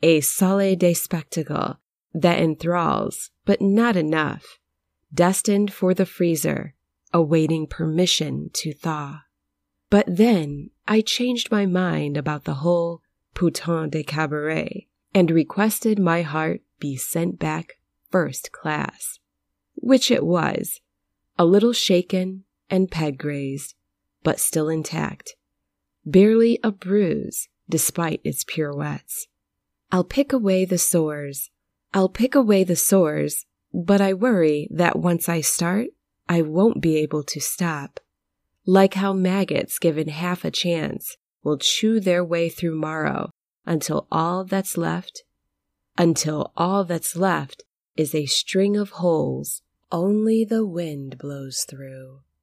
a salle de spectacle that enthralls, but not enough, destined for the freezer, awaiting permission to thaw. But then I changed my mind about the whole putain de cabaret and requested my heart be sent back first class, which it was, a little shaken and peg-grazed, but still intact, barely a bruise despite its pirouettes. I'll pick away the sores, but I worry that once I start, I won't be able to stop. Like how maggots given half a chance will chew their way through marrow until all that's left is a string of holes only the wind blows through.